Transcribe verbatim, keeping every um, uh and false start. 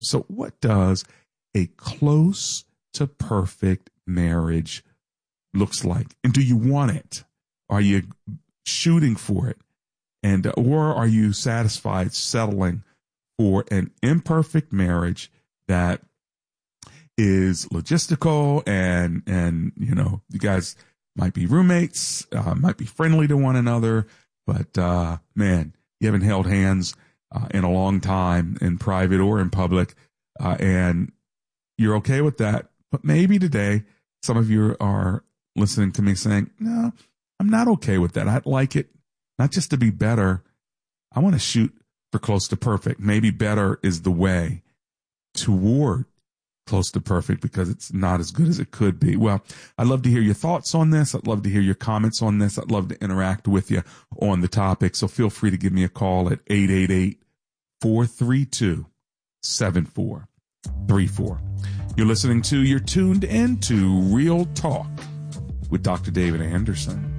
So what does a close to perfect marriage looks like? And do you want it? Are you shooting for it? And or are you satisfied settling for an imperfect marriage that is logistical and, and, you know, you guys might be roommates, uh, might be friendly to one another, but, uh, man, you haven't held hands, uh, in a long time in private or in public. Uh, and you're okay with that. But maybe today, some of you are listening to me saying, no, I'm not okay with that. I'd like it not just to be better. I want to shoot for close to perfect. Maybe better is the way toward close to perfect because it's not as good as it could be. Well, I'd love to hear your thoughts on this. I'd love to hear your comments on this. I'd love to interact with you on the topic. So feel free to give me a call at eight eight eight, four three two, seven four three four. You're listening to, you're tuned into Real Talk with Doctor David Anderson.